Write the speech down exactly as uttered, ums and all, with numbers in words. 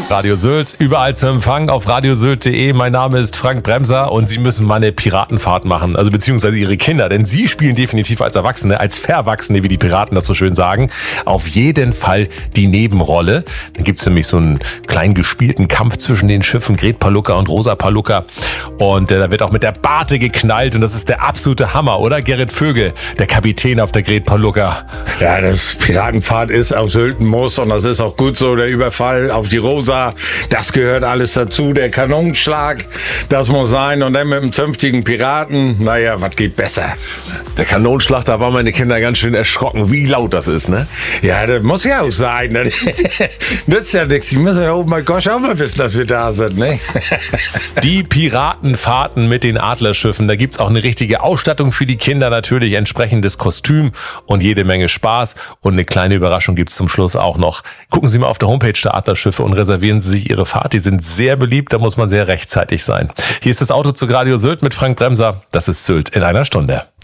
Radio Sylt, überall zu empfangen auf radiosylt punkt de. Mein Name ist Frank Bremser und Sie müssen mal eine Piratenfahrt machen, also beziehungsweise Ihre Kinder, denn Sie spielen definitiv als Erwachsene, als Verwachsene, wie die Piraten das so schön sagen, auf jeden Fall die Nebenrolle. Dann gibt es nämlich so einen kleinen gespielten Kampf zwischen den Schiffen Gret Palucca und Rosa Palucca und äh, da wird auch mit der Barte geknallt und das ist der absolute Hammer, oder? Gerrit Vöge, der Kapitän auf der Gret Palucca. Ja, das Piratenfahrt ist auf Sylt ein Muss und das ist auch gut so, der Überfall auf die Rosa, das gehört alles dazu, der Kanonenschlag, das muss sein und dann mit einem zünftigen Piraten, naja, was geht besser? Der Kanonenschlag, da waren meine Kinder ganz schön erschrocken, wie laut das ist, ne? Ja, das muss ja auch sein, ne? Nützt ja nichts, die müssen ja, oh mein Gott, auch mal wissen, dass wir da sind, ne? Die Piratenfahrten mit den Adlerschiffen, da gibt's auch eine richtige Ausstattung für die Kinder, natürlich entsprechendes Kostüm und jede Menge Spaß und eine kleine Überraschung gibt's zum Schluss auch noch. Gucken Sie mal auf der Homepage der Adlerschiffe und reservieren Sie sich Ihre Fahrt. Die sind sehr beliebt, da muss man sehr rechtzeitig sein. Hier ist das Auto zu Radio Sylt mit Frank Bremser. Das ist Sylt in einer Stunde.